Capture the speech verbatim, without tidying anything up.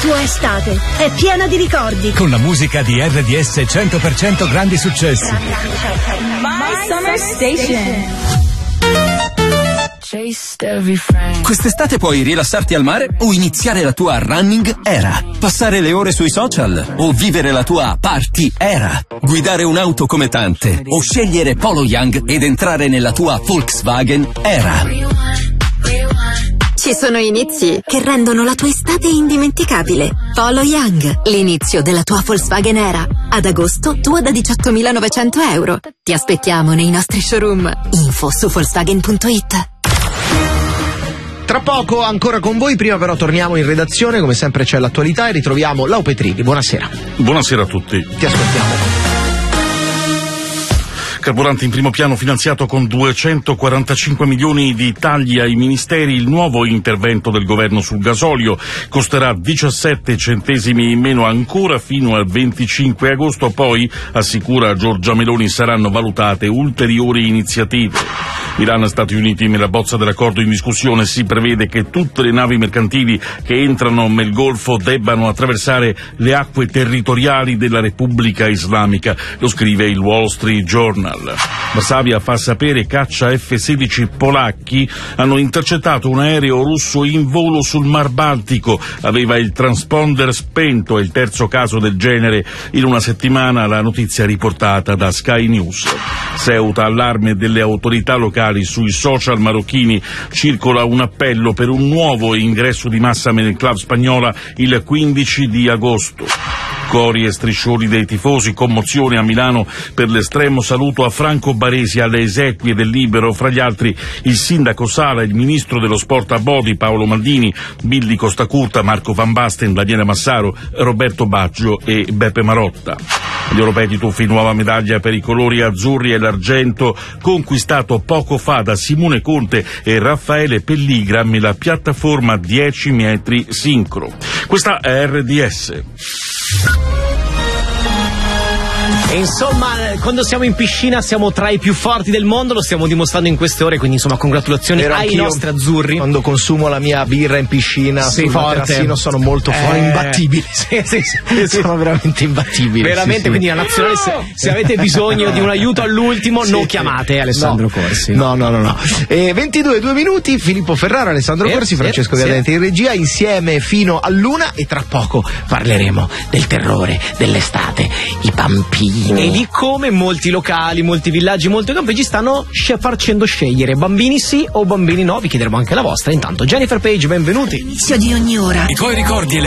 tua estate è piena di ricordi. Con la musica di R D S cento per cento grandi successi. My Summer Station. Quest'estate puoi rilassarti al mare o iniziare la tua running era, passare le ore sui social o vivere la tua party era, guidare un'auto come tante o scegliere Polo Young ed entrare nella tua Volkswagen era. Ci sono inizi che rendono la tua estate indimenticabile. Polo Young, l'inizio della tua Volkswagen era. Ad agosto tua da diciottomilanovecento euro. Ti aspettiamo nei nostri showroom. Info su Volkswagen punto it. Tra poco ancora con voi, prima però torniamo in redazione, come sempre c'è l'attualità e ritroviamo Lau Petrini. Buonasera. Buonasera a tutti. Ti aspettiamo. Carburante in primo piano finanziato con duecentoquarantacinque milioni di tagli ai ministeri. Il nuovo intervento del governo sul gasolio costerà diciassette centesimi in meno ancora fino al venticinque agosto. Poi, assicura Giorgia Meloni, saranno valutate ulteriori iniziative. Iran e Stati Uniti. Nella bozza dell'accordo in discussione si prevede che tutte le navi mercantili che entrano nel Golfo debbano attraversare le acque territoriali della Repubblica Islamica. Lo scrive il Wall Street Journal. Varsavia fa sapere caccia F sedici polacchi hanno intercettato un aereo russo in volo sul Mar Baltico. Aveva il transponder spento, è il terzo caso del genere in una settimana, la notizia riportata da Sky News. Ceuta, allarme delle autorità locali. Sui social marocchini circola un appello per un nuovo ingresso di massa nel club spagnola il quindici di agosto. Cori e striscioni dei tifosi, commozione a Milano per l'estremo saluto a Franco Baresi alle esequie del Libero, fra gli altri il sindaco Sala, il ministro dello sport a Bodi Paolo Maldini, Billy Costacurta, Marco Van Basten, Daniele Massaro, Roberto Baggio e Beppe Marotta. Gli europei di tuffi, nuova medaglia per i colori azzurri e l'argento conquistato poco fa da Simone Conte e Raffaele Pelligra nella piattaforma dieci metri sincro. Questa è R D S. E insomma, quando siamo in piscina siamo tra i più forti del mondo, lo stiamo dimostrando in queste ore, quindi insomma congratulazioni Vero, ai nostri azzurri. Quando consumo la mia birra in piscina sei sul forte, sono molto forte, eh... imbattibili. Sì, sì, sì, sì. Sono veramente imbattibili. Veramente, sì, quindi sì. la nazionale, se, se avete bisogno di un aiuto all'ultimo, sì, non sì. chiamate Alessandro no. Corsi. No, no, no, no. Eh, ventidue, due minuti, Filippo Ferrara, Alessandro eh, Corsi, Francesco eh, Viadente sì. in regia, insieme fino all'una, e tra poco parleremo del terrore dell'estate, i bambini. E di come molti locali, molti villaggi, molti campeggi stanno sce- facendo scegliere bambini sì o bambini no. Vi chiederemo anche la vostra. Intanto Jennifer Page, benvenuti. Inizio di ogni ora. I tuoi ricordi e le